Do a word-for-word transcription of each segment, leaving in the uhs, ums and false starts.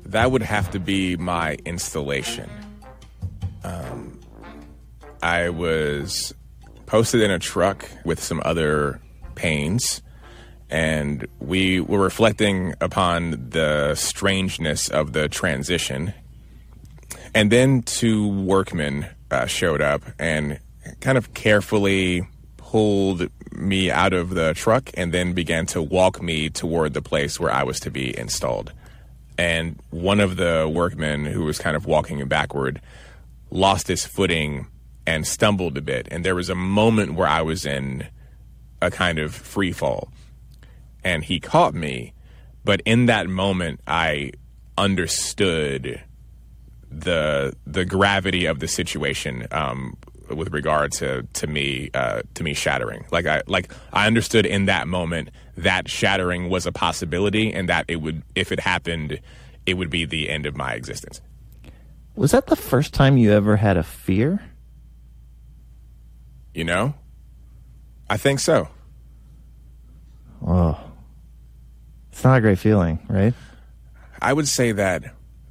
That would have to be my installation. Um, I was posted in a truck with some other pains, and we were reflecting upon the strangeness of the transition. And then two workmen uh, showed up and kind of carefully pulled me out of the truck and then began to walk me toward the place where I was to be installed. And one of the workmen, who was kind of walking backward, lost his footing and stumbled a bit. And there was a moment where I was in a kind of free fall. And he caught me. But in that moment, I understood the the gravity of the situation um, with regard to to me uh, to me shattering. Like I like I understood in that moment that shattering was a possibility, and that it would, if it happened, it would be the end of my existence. Was that the first time you ever had a fear? You know, I think so. Oh, it's not a great feeling, right? I would say that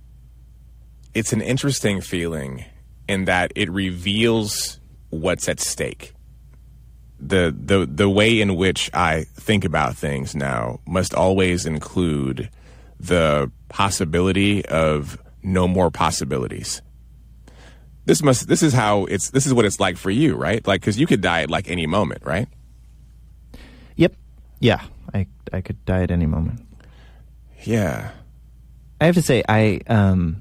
it's an interesting feeling in that it reveals what's at stake. The, the the way in which I think about things now must always include the possibility of no more possibilities. This must this is how it's this is what it's like for you, right? Like, because you could die at like any moment, right? Yep. Yeah, I I could die at any moment. Yeah. I have to say, I um,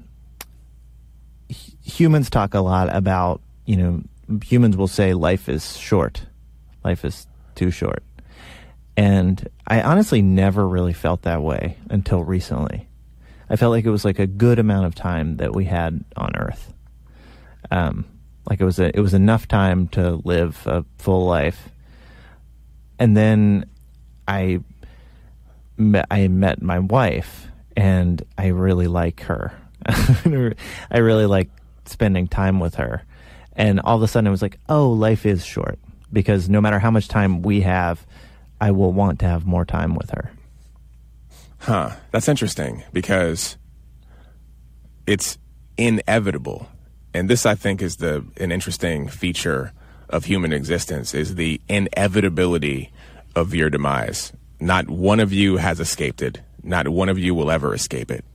h- humans talk a lot about, you know, humans will say life is short. Life is too short. And I honestly never really felt that way until recently. I felt like it was like a good amount of time that we had on Earth. Um, like it was a, it was enough time to live a full life. And then I met, I met my wife, and I really like her. I really like spending time with her. And all of a sudden it was like, oh, life is short. Because no matter how much time we have, I will want to have more time with her. Huh. That's interesting, because it's inevitable. And this, I think, is the an interesting feature of human existence, is the inevitability of your demise. Not one of you has escaped it. Not one of you will ever escape it.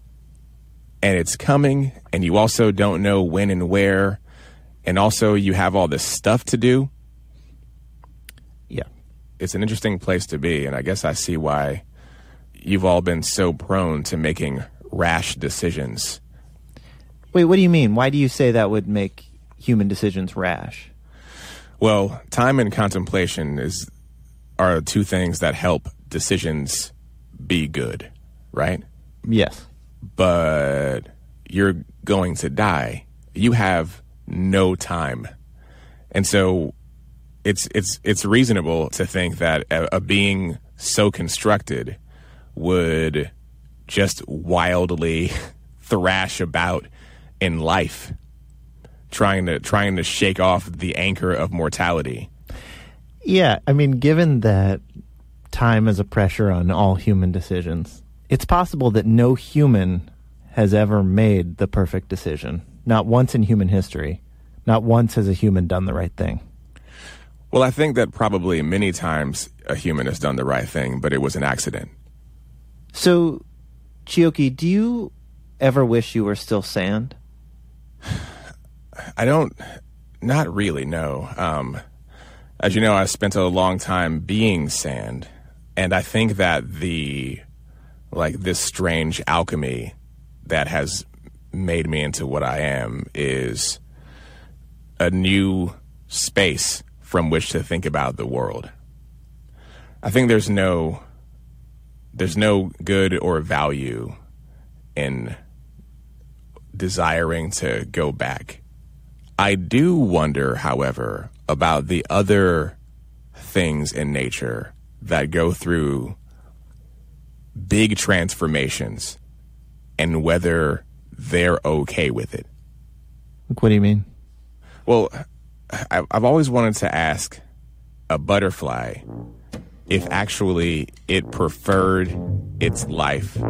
And it's coming, and you also don't know when and where. And also you have all this stuff to do. Yeah. It's an interesting place to be, and I guess I see why you've all been so prone to making rash decisions. Wait, what do you mean? Why do you say that would make human decisions rash? Well, time and contemplation is are two things that help decisions be good, right? Yes. But you're going to die. You have no time. And so it's it's it's reasonable to think that a, a being so constructed would just wildly thrash about in life, trying to trying to shake off the anchor of mortality. Yeah, I mean, given that time is a pressure on all human decisions, it's possible that no human has ever made the perfect decision. Not once in human history. Not once has a human done the right thing. Well, I think that probably many times a human has done the right thing, but it was an accident. So, Chioke, do you ever wish you were still sand? I don't, not really, no. Um, as you know, I spent a long time being sand, and I think that the, like, this strange alchemy that has made me into what I am is a new space from which to think about the world. I think there's no, there's no good or value in desiring to go back. I do wonder, however, about the other things in nature that go through big transformations and whether they're okay with it. What do you mean? Well, I- I've always wanted to ask a butterfly if actually it preferred its life